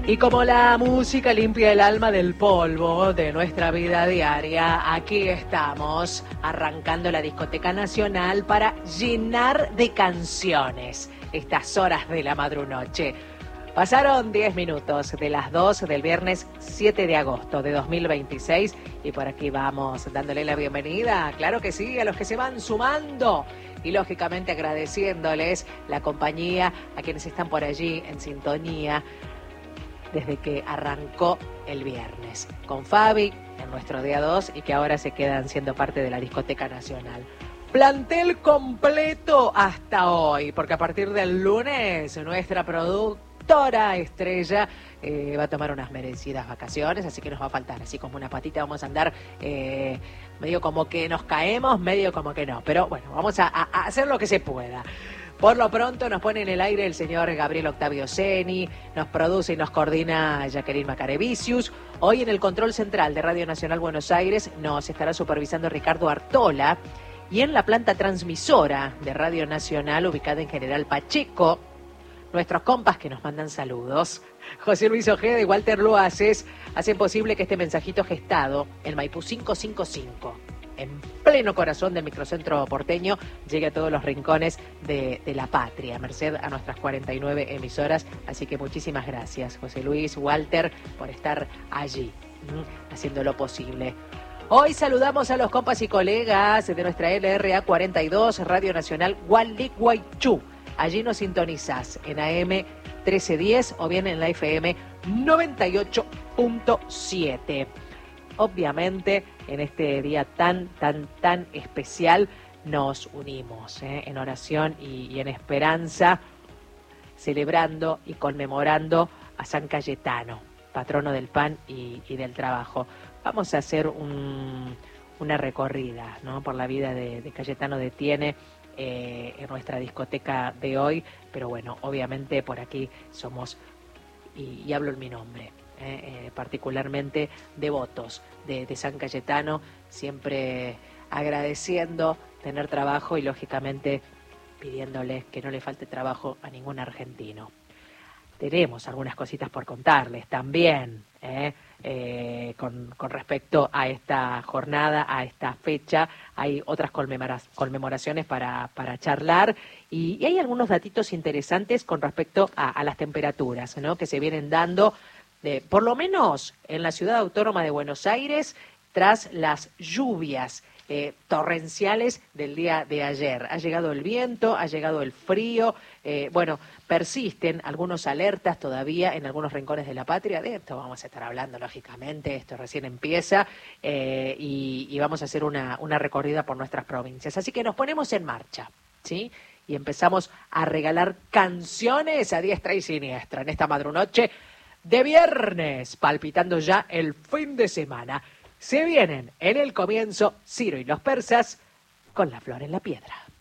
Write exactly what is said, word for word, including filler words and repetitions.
Y como la música limpia el alma del polvo de nuestra vida diaria, aquí estamos arrancando la Discoteca Nacional para llenar de canciones estas horas de la madrunoche. Pasaron diez minutos de las dos del viernes siete de agosto de dos mil veintiséis y por aquí vamos dándole la bienvenida, claro que sí, a los que se van sumando y lógicamente agradeciéndoles la compañía a quienes están por allí en sintonía desde que arrancó el viernes, con Fabi en nuestro día dos y que ahora se quedan siendo parte de la Discoteca Nacional. Plantel completo hasta hoy, porque a partir del lunes nuestra productora estrella eh, va a tomar unas merecidas vacaciones, así que nos va a faltar, así como una patita vamos a andar eh, medio como que nos caemos, medio como que no, pero bueno, vamos a, a hacer lo que se pueda. Por lo pronto nos pone en el aire el señor Gabriel Octavio Seni, nos produce y nos coordina Jacqueline Macarevicius. Hoy en el control central de Radio Nacional Buenos Aires nos estará supervisando Ricardo Artola y en la planta transmisora de Radio Nacional ubicada en General Pacheco, nuestros compas que nos mandan saludos. José Luis Ojeda y Walter Loaces hacen posible que este mensajito gestado en Maipú quinientos cincuenta y cinco, en pleno corazón del microcentro porteño, llegue a todos los rincones de, de la patria, merced a nuestras cuarenta y nueve emisoras. Así que muchísimas gracias, José Luis, Walter, por estar allí, ¿m? haciéndolo posible. Hoy saludamos a los compas y colegas de nuestra L R A cuarenta y dos, Radio Nacional Gualeguaychú. Allí nos sintonizás en A M trece diez o bien en la F M noventa y ocho punto siete. Obviamente, en este día tan, tan, tan especial, nos unimos ¿eh? en oración y, y en esperanza, celebrando y conmemorando a San Cayetano, patrono del pan y, y del trabajo. Vamos a hacer un, una recorrida ¿no? por la vida de, de Cayetano de Tiene eh, en nuestra discoteca de hoy, pero bueno, obviamente por aquí somos, y, y hablo en mi nombre, Eh, eh, particularmente devotos de, de San Cayetano, siempre agradeciendo tener trabajo y lógicamente pidiéndoles que no le falte trabajo a ningún argentino. Tenemos algunas cositas por contarles también eh, eh, con, con respecto a esta jornada, a esta fecha. Hay otras conmemora- conmemoraciones para, para charlar y, y hay algunos datitos interesantes con respecto a, a las temperaturas ¿no? que se vienen dando. De, por lo menos en la ciudad autónoma de Buenos Aires, tras las lluvias eh, torrenciales del día de ayer. Ha llegado el viento, ha llegado el frío, eh, bueno, persisten algunos alertas todavía en algunos rincones de la patria. De esto vamos a estar hablando, lógicamente, esto recién empieza eh, y, y vamos a hacer una, una recorrida por nuestras provincias. Así que nos ponemos en marcha, ¿sí? Y empezamos a regalar canciones a diestra y siniestra en esta madrunoche de viernes, palpitando ya el fin de semana. Se vienen en el comienzo Ciro y los persas con La Flor en la Piedra.